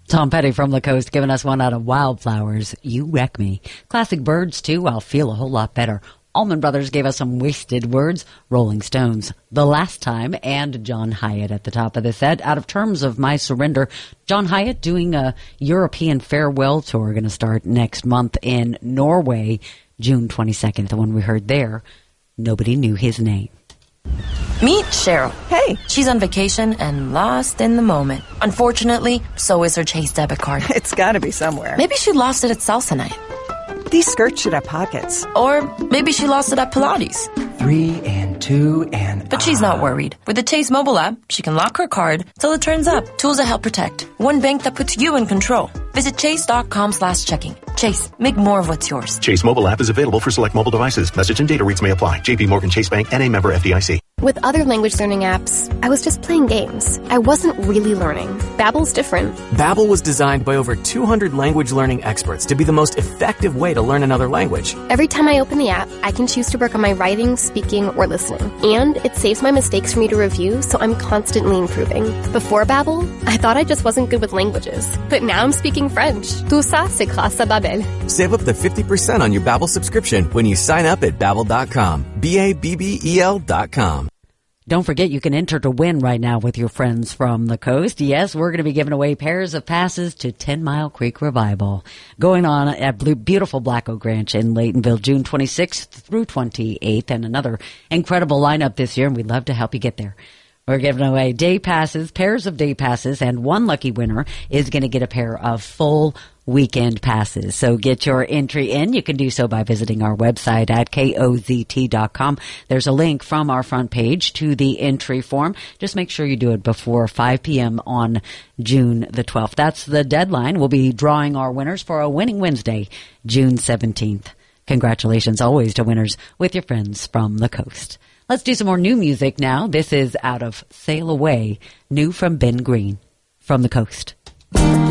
Tom Petty from the Coast giving us one out of Wildflowers, You Wreck Me. Classic Birds, too, I'll Feel a Whole Lot Better. Allman Brothers gave us some Wasted Words. Rolling Stones, The Last Time, and John Hyatt at the top of the set. Out of Terms of My Surrender, John Hyatt doing a European farewell tour, going to start next month in Norway, June 22nd. The one we heard there, Nobody Knew His Name. Meet Cheryl. Hey. She's on vacation and lost in the moment. Unfortunately, so is her Chase debit card. It's gotta be somewhere. Maybe she lost it at salsa night. These skirts should have pockets. Or maybe she lost it at Pilates. 3 and 2 and... But she's not worried. With the Chase mobile app, she can lock her card till it turns up. Tools that help protect. One bank that puts you in control. Visit chase.com/checking. Chase, make more of what's yours. Chase mobile app is available for select mobile devices. Message and data rates may apply. JP Morgan Chase Bank, N.A. member FDIC. With other language learning apps, I was just playing games. I wasn't really learning. Babbel's different. Babbel was designed by over 200 language learning experts to be the most effective way to learn another language. Every time I open the app, I can choose to work on my writing, speaking, or listening. And it saves my mistakes for me to review, so I'm constantly improving. Before Babbel, I thought I just wasn't good with languages. But now I'm speaking French. Tout ça, c'est grâce à Babbel. Save up to 50% on your Babbel subscription when you sign up at Babbel.com. Babbel.com. Don't forget you can enter to win right now with your friends from the Coast. Yes, we're going to be giving away pairs of passes to 10 Mile Creek Revival going on at beautiful Black Oak Ranch in Laytonville, June 26th through 28th, and another incredible lineup this year, and we'd love to help you get there. We're giving away day passes, pairs of day passes, and one lucky winner is going to get a pair of full weekend passes. So get your entry in. You can do so by visiting our website at KOZT.com. There's a link from our front page to the entry form. Just make sure you do it before 5 p.m. on June the 12th. That's the deadline. We'll be drawing our winners for a Winning Wednesday, June 17th. Congratulations always to winners with your friends from the Coast. Let's do some more new music now. This is out of Sail Away, new from Ben Green from the Coast.